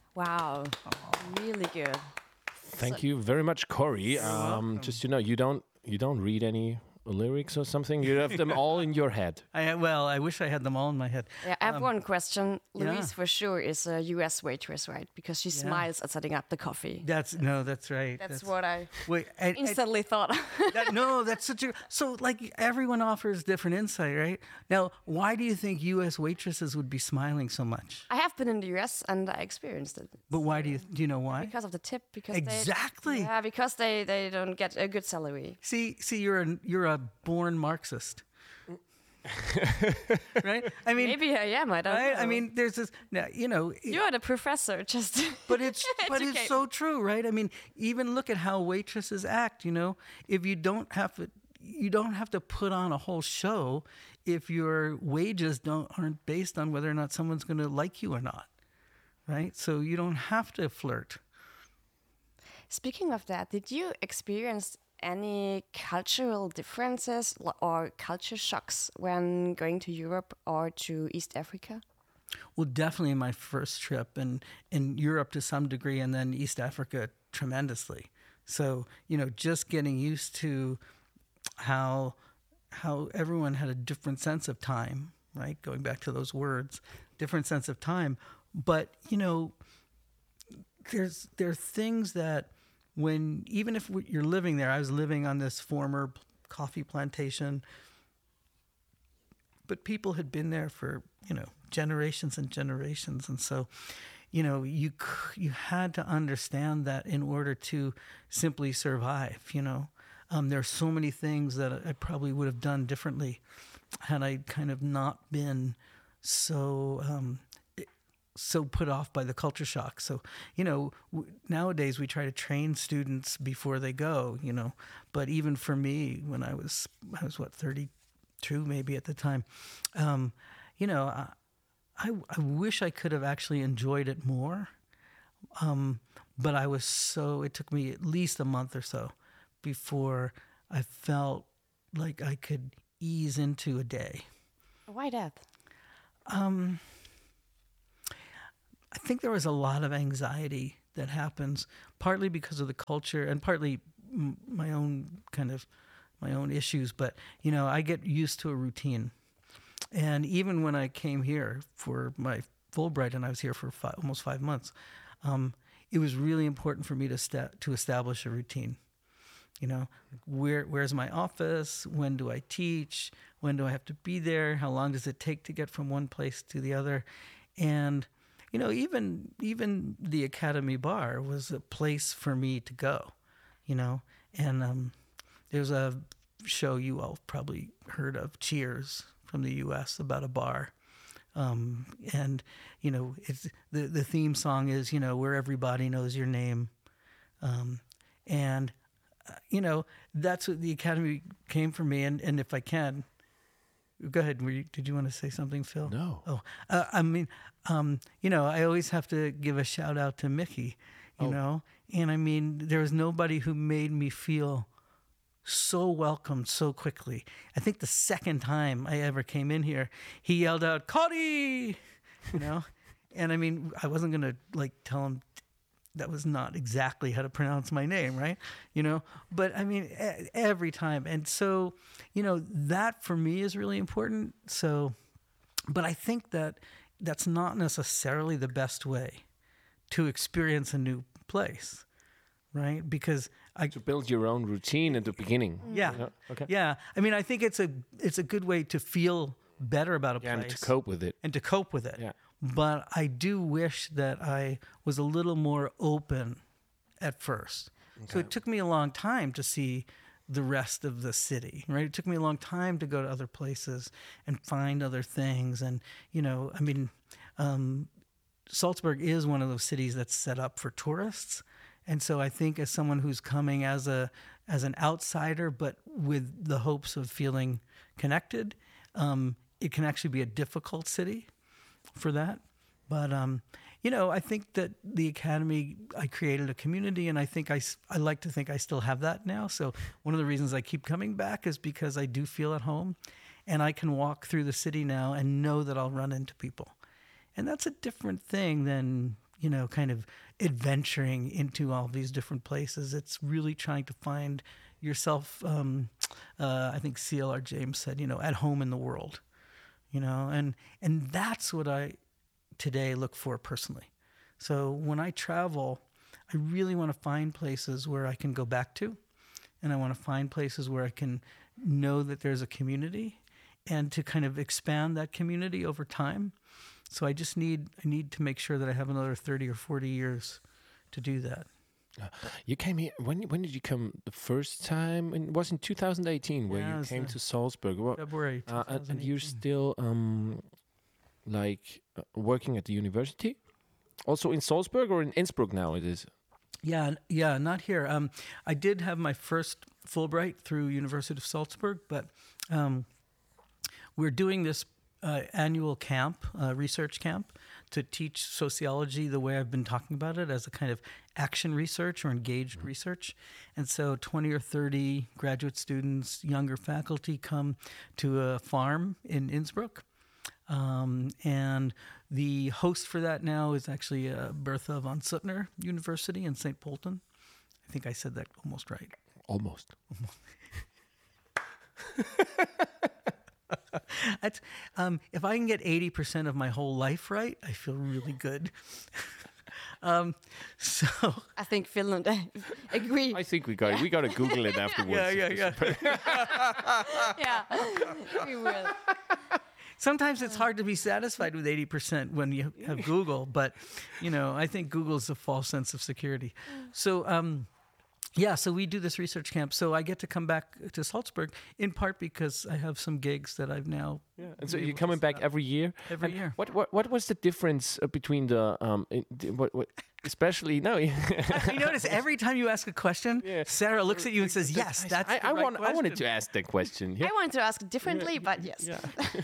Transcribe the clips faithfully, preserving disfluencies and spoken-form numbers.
Wow, really good. Thank you very much, Corey. Um, just you know, you don't you don't read any lyrics or something. You have them all in your head. I well, I wish I had them all in my head. Yeah, I have Um, one question. yeah. Louise, for sure, is a U S waitress, right? Because she smiles at setting up the coffee. That's no, that's right. That's, what I Wait, and- and- instantly thought. that, no, that's such a so like everyone offers different insight, right? Now, why do you think U S waitresses would be smiling so much? I have been in the U S and I experienced it. But why do you do you know why? Because of the tip. Because Exactly. They, yeah, because they, they don't get a good salary. See, see, you're a you're a born Marxist, right? I mean, Maybe I am. I don't right? know. I mean, there's this. Now, you know, You're the professor, just. but it's but it's educate. so true, right? I mean, even look at how waitresses act. You know, if you don't have to, you don't have to put on a whole show if your wages don't aren't based on whether or not someone's going to like you or not, right? So you don't have to flirt. Speaking of that, did you experience any cultural differences l- or culture shocks when going to Europe or to East Africa? Well, definitely my first trip, and in Europe to some degree, and then East Africa tremendously. So, you know, just getting used to how how everyone had a different sense of time, right? Going back to those words, different sense of time. But, you know, there's there are things that when, even if you're living there, I was living on this former coffee plantation, but people had been there for, you know, generations and generations. And so, you know, you you had to understand that in order to simply survive, you know. Um, there are so many things that I probably would have done differently had I kind of not been so um, so put off by the culture shock. So, you know, w- nowadays we try to train students before they go, you know. But even for me, when I was, I was what, thirty-two maybe at the time, um, you know, I, I, I wish I could have actually enjoyed it more. Um, but I was so, it took me at least a month or so before I felt like I could ease into a day. Why that? Um, I think there was a lot of anxiety that happens, partly because of the culture and partly m- my own kind of my own issues. But, you know, I get used to a routine. And even when I came here for my Fulbright, and I was here for five, almost five months, um, it was really important for me to sta- to establish a routine. You know, where where's my office? When do I teach? When do I have to be there? How long does it take to get from one place to the other? And, you know, even even the Academy Bar was a place for me to go, you know. And um, there's a show you all probably heard of, Cheers, from the U S about a bar. Um, and, you know, it's the, the theme song is, you know, where everybody knows your name. Um, and, uh, you know, that's what the Academy came for me. And, and if I can, go ahead. Were you, did you want to say something, Phil? No. Oh, uh, I mean, um, you know, I always have to give a shout out to Mickey, you Oh. know, and I mean, there was nobody who made me feel so welcomed so quickly. I think the second time I ever came in here, he yelled out, "Cody!" You know, and I mean, I wasn't gonna like tell him that was not exactly how to pronounce my name, right? You know, but I mean, e- every time, and so, you know, that for me is really important. So, but I think that that's not necessarily the best way to experience a new place. Right, because I To build your own routine at the beginning. yeah, Yeah, okay. yeah. I mean, I think it's a it's a good way to feel better about a Yeah, place and to cope with it. and to cope with it. Yeah. But I do wish that I was a little more open at first. So it took me a long time to see the rest of the city. Right, it took me a long time to go to other places and find other things. And you know, I mean, um, Salzburg is one of those cities that's set up for tourists. And so I think as someone who's coming as a as an outsider, but with the hopes of feeling connected, um, it can actually be a difficult city for that. But, um, you know, I think that the Academy, I created a community, and I think I, s- I like to think I still have that now. So one of the reasons I keep coming back is because I do feel at home, and I can walk through the city now and know that I'll run into people. And that's a different thing than, you know, kind of adventuring into all these different places. It's really trying to find yourself. Um, uh, I think C L R James said, you know, at home in the world, you know, and and that's what I today look for personally. So when I travel, I really want to find places where I can go back to, and I want to find places where I can know that there's a community, and to kind of expand that community over time. So I just need I need to make sure that I have another thirty or forty years to do that. Uh, you came here. When when did you come the first time? It was in two thousand eighteen where Yeah, it you was, came uh, to Salzburg. What, February uh, and, and you're twenty eighteen. still um, like uh, working at the university, also in Salzburg or in Innsbruck now? It is. Yeah, n- yeah, not here. Um, I did have my first Fulbright through University of Salzburg, but um, we're doing this uh, annual camp, uh, research camp, to teach sociology the way I've been talking about it, as a kind of action research or engaged research. And so twenty or thirty graduate students, younger faculty come to a farm in Innsbruck. Um, and the host for that now is actually uh, Bertha von Suttner University in Saint Polten. I think I said that almost right. Almost. That's, um, if I can get eighty percent of my whole life right, I feel really good. um, so I think Finland agree. I think we got it. We got to Google it afterwards. yeah, yeah, yeah. Yeah, we will. Sometimes it's hard to be satisfied with eighty percent when you have Google, but, you know, I think Google's a false sense of security. So, um, yeah, so we do this research camp. So I get to come back to Salzburg in part because I have some gigs that I've now. Yeah. And so been you're able to coming set back up. every year. Every And year. What what what was the difference uh, between the um in, the- what, what especially no? You notice every time you ask a question, Yeah. Sarah looks at you and says, "Yes, that's I, the I right want I wanted question." to ask that question. Yeah. I want to ask differently, but yes. Yeah.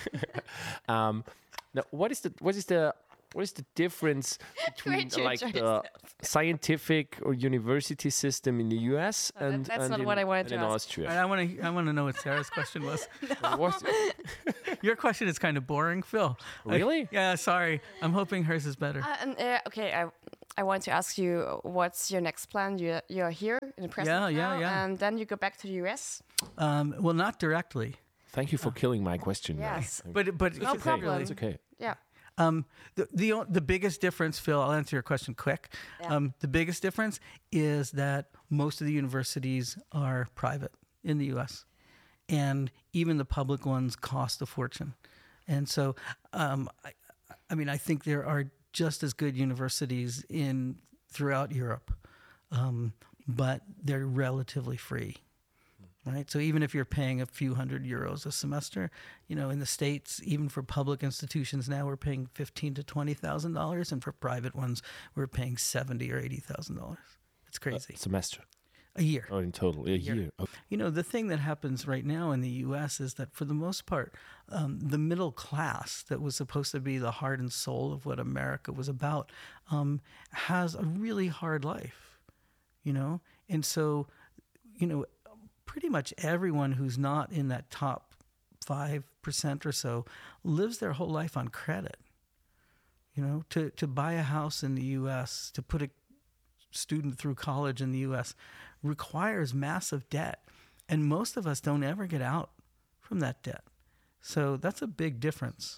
um, now, what is the what is the what is the difference between Great, you like enjoyed the scientific or university system in the U S Oh, that- and that's and not in, what I wanted and to in ask. Austria? I want to. I want to know what Sarah's question was. What's- Your question is kind of boring, Phil. I- Really? yeah. Sorry. I'm hoping hers is better. Uh, and, uh, okay, I I want to ask you, what's your next plan? You you're here in the present Yeah, yeah, now, yeah. and then you go back to the U S. Um, well, not directly, Thank you for killing my question. man. Yes. but but No It's okay. problem. It's okay. Yeah. Um, the, the o- the biggest difference, Phil, I'll answer your question quick. Yeah. Um, the biggest difference is that most of the universities are private in the U S, and even the public ones cost a fortune. And so, um, I, I mean, I think there are just as good universities in throughout Europe, um, but they're relatively free. Right. So even if you're paying a few hundred euros a semester, you know, in the States, even for public institutions now, we're paying fifteen to twenty thousand dollars, and for private ones, we're paying seventy or eighty thousand dollars. It's crazy. Semester A year. or in total a year. Okay. You know, the thing that happens right now in the U S is that for the most part, um, the middle class that was supposed to be the heart and soul of what America was about um, has a really hard life, you know? And so, you know, pretty much everyone who's not in that top five percent or so lives their whole life on credit. You know, to, to buy a house in the U S, to put a student through college in the U S requires massive debt. And most of us don't ever get out from that debt. So that's a big difference.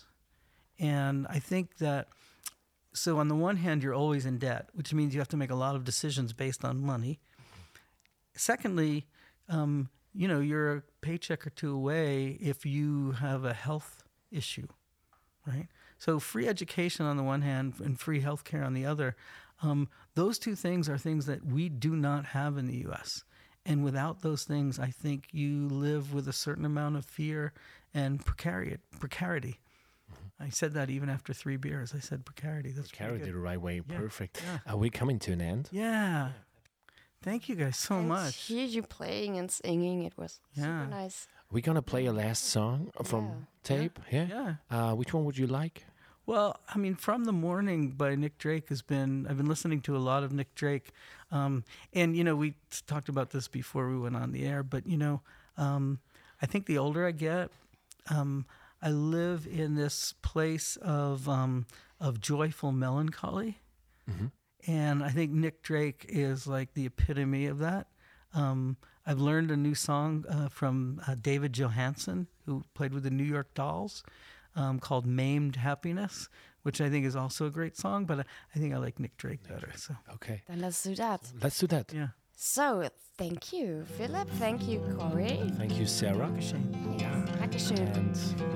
And I think that, so on the one hand, you're always in debt, which means you have to make a lot of decisions based on money. Secondly, um, you know, you're a paycheck or two away if you have a health issue, right? So free education on the one hand and free healthcare on the other, um, those two things are things that we do not have in the U S. And without those things, I think you live with a certain amount of fear and precarity. precarity. I said that even after three beers. I said precarity. That's pretty Carried it good. the right way. Yeah. Perfect. Yeah. Are we coming to an end? Yeah. Thank you guys so and much. hear you playing and singing. It was Yeah. super nice. We're gonna play a last song from Yeah. tape. Yeah. Yeah. Uh, which one would you like? Well, I mean, From the Morning by Nick Drake has been, I've been listening to a lot of Nick Drake. Um, and, you know, we t- talked about this before we went on the air, but, you know, um, I think the older I get, um, I live in this place of, um, of joyful melancholy. And I think Nick Drake is like the epitome of that. Um, I've learned a new song uh, from uh, David Johansen, who played with the New York Dolls, um, called Maimed Happiness, which I think is also a great song, but I, I think I like Nick Drake better. So Okay. Then let's do that. Let's do that. yeah, So, thank you, Philip. Thank you, Corey. Thank you, Sarah. shame. Ja, Dankeschön. And